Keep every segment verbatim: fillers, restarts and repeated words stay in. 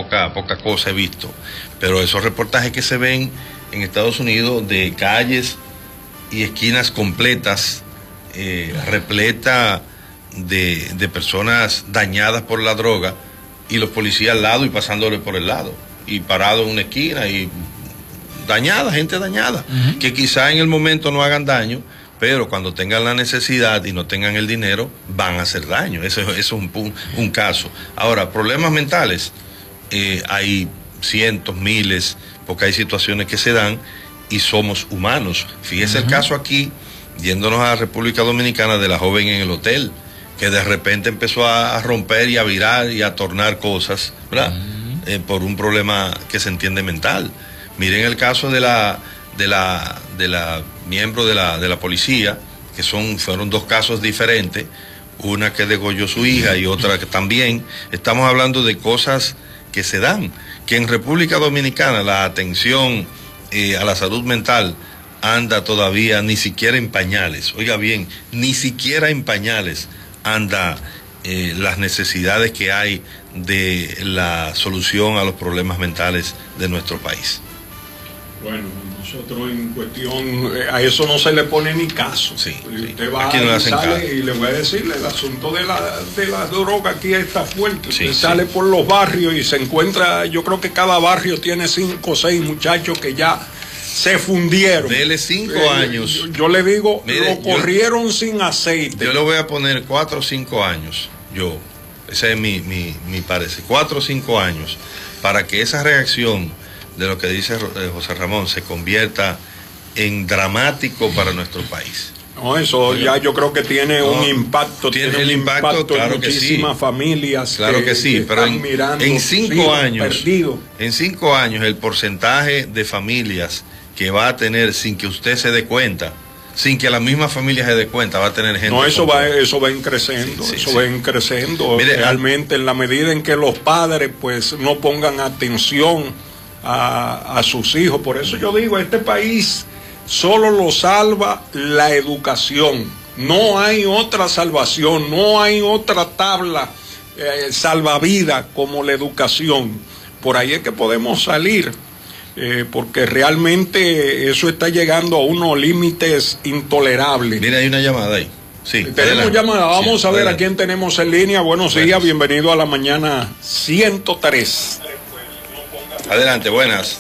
poca, poca cosa he visto, pero esos reportajes que se ven en Estados Unidos de calles y esquinas completas, eh, repleta de, de personas dañadas por la droga, y los policías al lado y pasándole por el lado, y parado en una esquina, y dañada, gente dañada, uh-huh. que quizá en el momento no hagan daño, pero cuando tengan la necesidad y no tengan el dinero, van a hacer daño. Eso, eso es un, un caso. Ahora, problemas mentales, eh, hay cientos, miles, porque hay situaciones que se dan y somos humanos. Fíjese uh-huh. el caso aquí, yéndonos a la República Dominicana, de la joven en el hotel, que de repente empezó a, a romper y a virar y a tornar cosas, ¿verdad? Uh-huh. Eh, por un problema que se entiende mental. Miren el caso de la de la de la miembro de la de la policía, que son fueron dos casos diferentes, una que degolló su hija y otra que también. Estamos hablando de cosas que se dan, que en República Dominicana la atención eh, a la salud mental anda todavía ni siquiera en pañales. Oiga bien, ni siquiera en pañales anda eh, las necesidades que hay de la solución a los problemas mentales de nuestro país. Bueno, nosotros en cuestión, a eso no se le pone ni caso. Sí, usted sí. va Aquí no y sale caso. Y le voy a decirle, el asunto de la, de la droga aquí está fuerte. Sí, usted sí. sale por los barrios y se encuentra, yo creo que cada barrio tiene cinco o seis muchachos que ya se fundieron. Dele cinco eh, años. Yo, yo le digo, Mire, lo corrieron yo, sin aceite. Yo le voy a poner cuatro o cinco años, yo, ese es mi, mi, mi parecer, cuatro o cinco años, para que esa reacción de lo que dice José Ramón se convierta en dramático para nuestro país. No, eso ya yo creo que tiene no, un impacto, tiene, tiene el un impacto, impacto claro en que muchísimas sí. familias. Claro que, que sí, que pero en, mirando, en cinco sí, años, perdido. en cinco años el porcentaje de familias que va a tener sin que usted se dé cuenta, sin que la misma familia se dé cuenta, va a tener gente. No, eso va, eso va creciendo, sí, sí, eso sí. va creciendo. Mire, realmente en la medida en que los padres pues no pongan atención A, a sus hijos. Por eso yo digo, este país solo lo salva la educación. No hay otra salvación, no hay otra tabla eh, salvavidas como la educación. Por ahí es que podemos salir, eh, porque realmente eso está llegando a unos límites intolerables. Mira, hay una llamada ahí. Sí, tenemos llamada, vamos sí, a ver adelante. A quién tenemos en línea. Buenos Buenas. días, bienvenido a la mañana ciento tres. Adelante, buenas.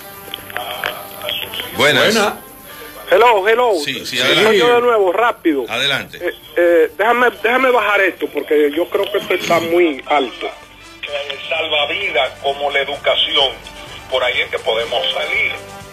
Buenas. Buenas. Hello, hello. Sí, sí, adelante. Yo de nuevo, rápido. Adelante. Eh, eh, déjame, déjame bajar esto porque yo creo que esto está muy alto. Salvavidas como la educación. Por ahí es que podemos salir.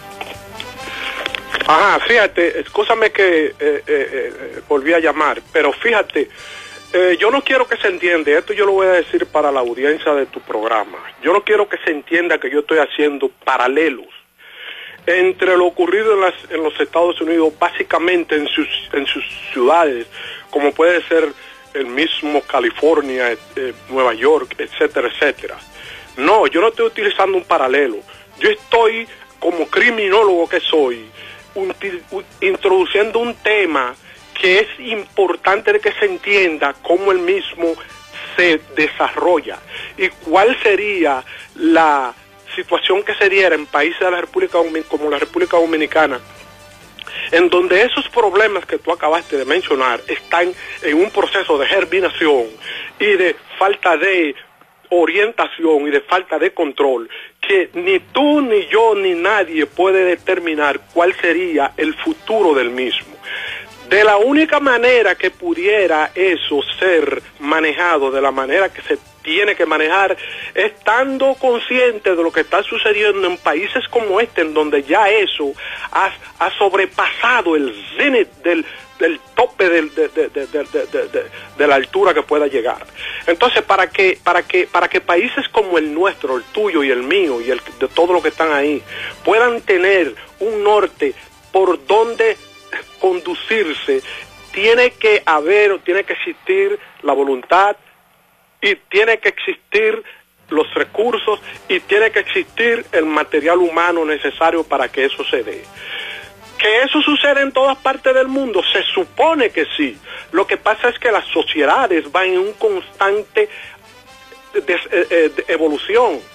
Ajá, fíjate, escúchame que eh, eh, eh, volví a llamar, pero fíjate. Eh, yo no quiero que se entienda, esto yo lo voy a decir para la audiencia de tu programa, yo no quiero que se entienda que yo estoy haciendo paralelos entre lo ocurrido en, las, en los Estados Unidos, básicamente en sus, en sus ciudades, como puede ser el mismo California, eh, Nueva York, etcétera, etcétera. No, yo no estoy utilizando un paralelo, yo estoy, como criminólogo que soy, un, un, introduciendo un tema que es importante de que se entienda cómo el mismo se desarrolla y cuál sería la situación que se diera en países de la República como la República Dominicana, en donde esos problemas que tú acabaste de mencionar están en un proceso de germinación y de falta de orientación y de falta de control, que ni tú, ni yo, ni nadie puede determinar cuál sería el futuro del mismo. De la única manera que pudiera eso ser manejado de la manera que se tiene que manejar, estando consciente de lo que está sucediendo en países como este, en donde ya eso ha, ha sobrepasado el cenit del, del tope del, de, de, de, de, de, de, de la altura que pueda llegar. Entonces, para que, para que, para que países como el nuestro, el tuyo y el mío y el de todos los que están ahí, puedan tener un norte por donde conducirse, tiene que haber, tiene que existir la voluntad y tiene que existir los recursos y tiene que existir el material humano necesario para que eso se dé. ¿Que eso sucede en todas partes del mundo? Se supone que sí. Lo que pasa es que las sociedades van en un constante de, de, de evolución.